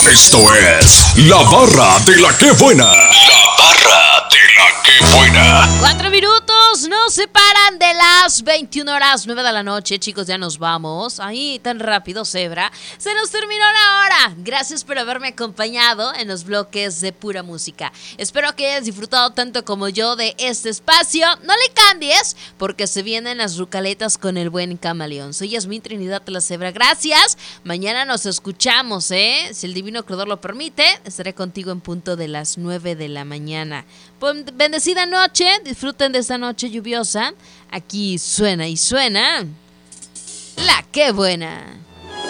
Esto es La Barra de la Que Buena. La Barra de la Que Buena. 4 minutos nos separan de las 21 horas 9 de la noche. Chicos, ya nos vamos. Ahí, tan rápido, Zebra. Se nos terminó la hora. Gracias por haberme acompañado en los bloques de pura música. Espero que hayas disfrutado tanto como yo de este espacio. No le cambies, porque se vienen las rucaletas con el buen camaleón. Soy Yasmín Trinidad la Zebra. Gracias. Mañana nos escuchamos, Si el divino creador lo permite, estaré contigo en punto de las 9 de la mañana. Bendecida noche, disfruten de esta noche lluviosa. Aquí suena y suena La Que Buena.